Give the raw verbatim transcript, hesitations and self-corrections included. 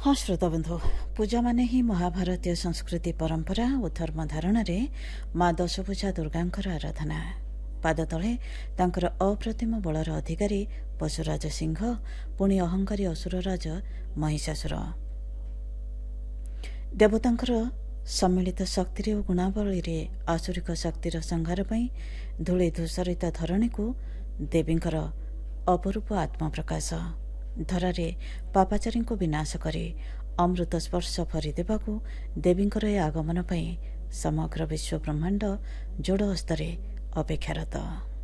हाँ श्रोताबंधु, पूजा माने ही महाभारतीय संस्कृति परंपरा और धर्म धारण माँ दशभुजा दुर्गांकर आराधना। पाद तले तांकर अप्रतिम बलर अधिकारी पशुराज सिंह, पुणी अहंकारी असुरराज महिषासुर। देवतांकर सम्मिलित शक्ति और गुणावली आसुरिक शक्तिर संहार पई धूଳି धूसरित धरणी को देवींकर अपरूप आत्मप्रकाश। धरारे पापाचारी को विनाश करे अमृत स्पर्श भरिदेवाकू देवींकर ए आगमन पई समग्र विश्व ब्रह्मांड जोड़ हस्तरे अपेक्षारत।